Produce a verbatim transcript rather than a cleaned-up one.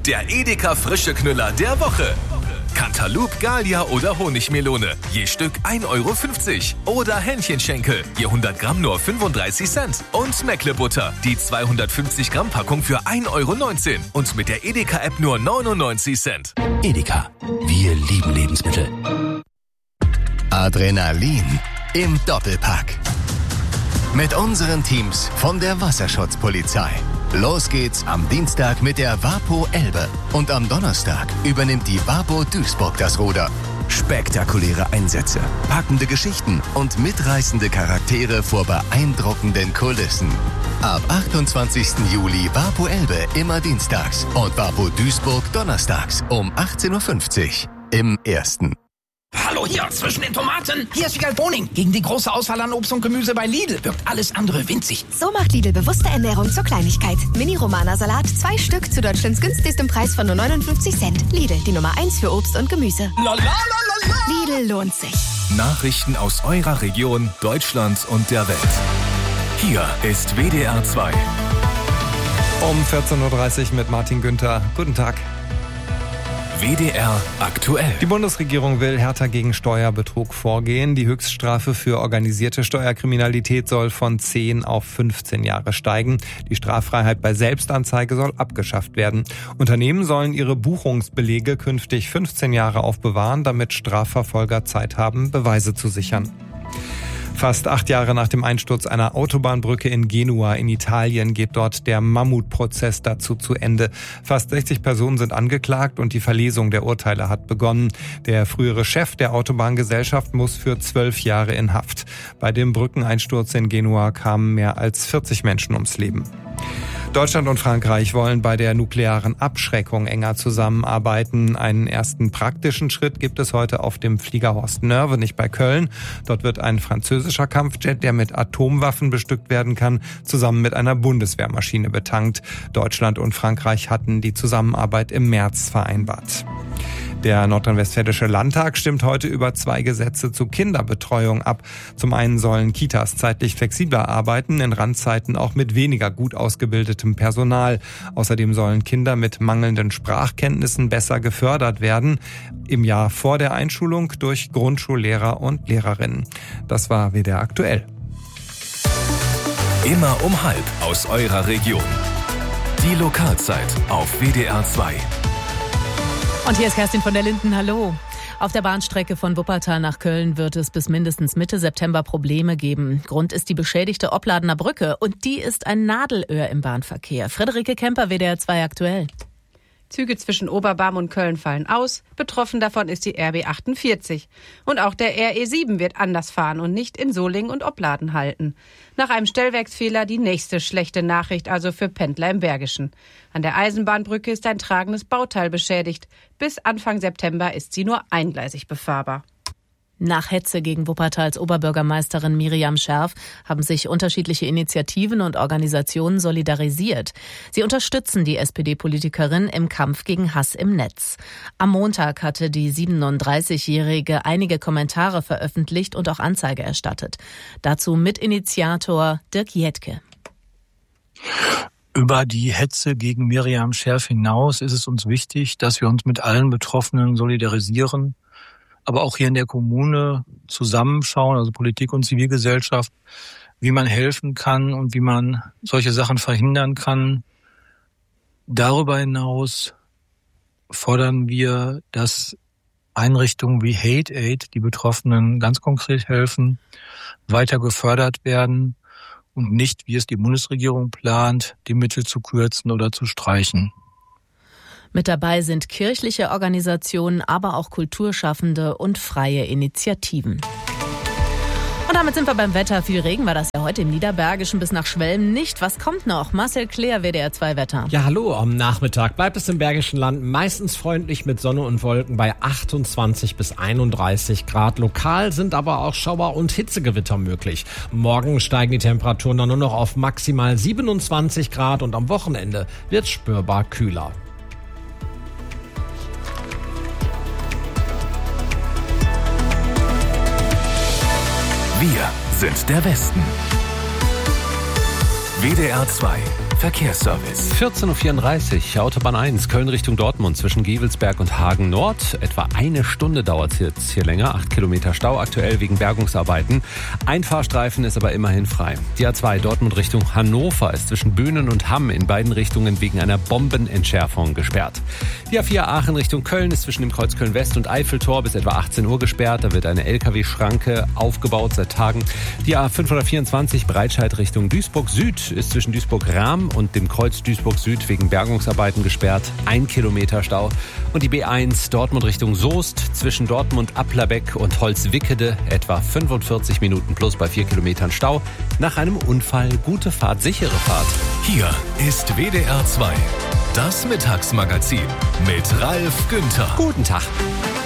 Der Edeka frische Knüller der Woche. Cantaloupe, Gallia oder Honigmelone. Je Stück ein Euro fünfzig. Oder Hähnchenschenkel. Je hundert Gramm nur fünfunddreißig Cent. Und Meckle-Butter. Die zweihundertfünfzig Gramm Packung für ein Euro neunzehn. Und mit der Edeka-App nur neunundneunzig Cent. Edeka. Wir lieben Lebensmittel. Adrenalin im Doppelpack. Mit unseren Teams von der Wasserschutzpolizei. Los geht's am Dienstag mit der Wapo Elbe. Und am Donnerstag übernimmt die Wapo Duisburg das Ruder. Spektakuläre Einsätze, packende Geschichten und mitreißende Charaktere vor beeindruckenden Kulissen. Ab achtundzwanzigsten Juli Wapo Elbe immer dienstags und Wapo Duisburg donnerstags um achtzehn Uhr fünfzig im Ersten. Hallo hier, zwischen den Tomaten. Hier ist Wiegald Boning. Gegen die große Auswahl an Obst und Gemüse bei Lidl wirkt alles andere winzig. So macht Lidl bewusste Ernährung zur Kleinigkeit. Mini-Romana-Salat, zwei Stück zu Deutschlands günstigstem Preis von nur neunundfünfzig Cent. Lidl, die Nummer eins für Obst und Gemüse. La, la, la, la, la. Lidl lohnt sich. Nachrichten aus eurer Region, Deutschland und der Welt. Hier ist W D R zwei. Um vierzehn Uhr dreißig mit Martin Günther. Guten Tag. W D R aktuell. Die Bundesregierung will härter gegen Steuerbetrug vorgehen. Die Höchststrafe für organisierte Steuerkriminalität soll von zehn auf fünfzehn Jahre steigen. Die Straffreiheit bei Selbstanzeige soll abgeschafft werden. Unternehmen sollen ihre Buchungsbelege künftig fünfzehn Jahre aufbewahren, damit Strafverfolger Zeit haben, Beweise zu sichern. Fast acht Jahre nach dem Einsturz einer Autobahnbrücke in Genua in Italien geht dort der Mammutprozess dazu zu Ende. Fast sechzig Personen sind angeklagt und die Verlesung der Urteile hat begonnen. Der frühere Chef der Autobahngesellschaft muss für zwölf Jahre in Haft. Bei dem Brückeneinsturz in Genua kamen mehr als vierzig Menschen ums Leben. Deutschland und Frankreich wollen bei der nuklearen Abschreckung enger zusammenarbeiten. Einen ersten praktischen Schritt gibt es heute auf dem Flieger Horst Nörvenich bei Köln. Dort wird ein französischer Kampfjet, der mit Atomwaffen bestückt werden kann, zusammen mit einer Bundeswehrmaschine betankt. Deutschland und Frankreich hatten die Zusammenarbeit im März vereinbart. Der nordrhein-westfälische Landtag stimmt heute über zwei Gesetze zur Kinderbetreuung ab. Zum einen sollen Kitas zeitlich flexibler arbeiten, in Randzeiten auch mit weniger gut ausgebildetem Personal. Außerdem sollen Kinder mit mangelnden Sprachkenntnissen besser gefördert werden, im Jahr vor der Einschulung durch Grundschullehrer und Lehrerinnen. Das war W D R aktuell. Immer um halb aus eurer Region. Die Lokalzeit auf W D R zwei. Und hier ist Kerstin von der Linden. Hallo. Auf der Bahnstrecke von Wuppertal nach Köln wird es bis mindestens Mitte September Probleme geben. Grund ist die beschädigte Opladener Brücke und die ist ein Nadelöhr im Bahnverkehr. Friederike Kemper, W D R zwei aktuell. Züge zwischen Oberbarm und Köln fallen aus. Betroffen davon ist die R B achtundvierzig. Und auch der R E sieben wird anders fahren und nicht in Solingen und Opladen halten. Nach einem Stellwerksfehler die nächste schlechte Nachricht also für Pendler im Bergischen. An der Eisenbahnbrücke ist ein tragendes Bauteil beschädigt. Bis Anfang September ist sie nur eingleisig befahrbar. Nach Hetze gegen Wuppertals Oberbürgermeisterin Miriam Scherf haben sich unterschiedliche Initiativen und Organisationen solidarisiert. Sie unterstützen die S P D-Politikerin im Kampf gegen Hass im Netz. Am Montag hatte die siebenunddreißigjährige einige Kommentare veröffentlicht und auch Anzeige erstattet. Dazu Mitinitiator Dirk Jedke. Über die Hetze gegen Miriam Scherf hinaus ist es uns wichtig, dass wir uns mit allen Betroffenen solidarisieren, aber auch hier in der Kommune zusammenschauen, also Politik und Zivilgesellschaft, wie man helfen kann und wie man solche Sachen verhindern kann. Darüber hinaus fordern wir, dass Einrichtungen wie Hate Aid, die Betroffenen ganz konkret helfen, weiter gefördert werden und nicht, wie es die Bundesregierung plant, die Mittel zu kürzen oder zu streichen. Mit dabei sind kirchliche Organisationen, aber auch Kulturschaffende und freie Initiativen. Und damit sind wir beim Wetter. Viel Regen war das ja heute im Niederbergischen bis nach Schwelm nicht. Was kommt noch? Marcel Kleer, W D R zwei Wetter. Ja, hallo. Am Nachmittag bleibt es im Bergischen Land meistens freundlich mit Sonne und Wolken bei achtundzwanzig bis einunddreißig Grad. Lokal sind aber auch Schauer- und Hitzegewitter möglich. Morgen steigen die Temperaturen dann nur noch auf maximal siebenundzwanzig Grad und am Wochenende wird es spürbar kühler. Wir sind der Westen. W D R zwei Verkehrsservice. vierzehn Uhr vierunddreißig, Autobahn eins, Köln Richtung Dortmund zwischen Gevelsberg und Hagen Nord. Etwa eine Stunde dauert es jetzt hier länger. Acht Kilometer Stau aktuell wegen Bergungsarbeiten. Ein Fahrstreifen ist aber immerhin frei. Die A zwei Dortmund Richtung Hannover ist zwischen Böhnen und Hamm in beiden Richtungen wegen einer Bombenentschärfung gesperrt. Die A vier Aachen Richtung Köln ist zwischen dem Kreuz Köln West und Eiffeltor bis etwa achtzehn Uhr gesperrt. Da wird eine L K W-Schranke aufgebaut seit Tagen. Die A fünfhundertvierundzwanzig Breitscheid Richtung Duisburg Süd ist zwischen Duisburg-Rahm und dem Kreuz Duisburg Süd wegen Bergungsarbeiten gesperrt. Ein Kilometer Stau. Und die B eins Dortmund Richtung Soest zwischen Dortmund-Applerbeck und Holzwickede etwa fünfundvierzig Minuten plus bei vier Kilometern Stau. Nach einem Unfall gute Fahrt, sichere Fahrt. Hier ist W D R zwei. Das Mittagsmagazin mit Ralf Günther. Guten Tag.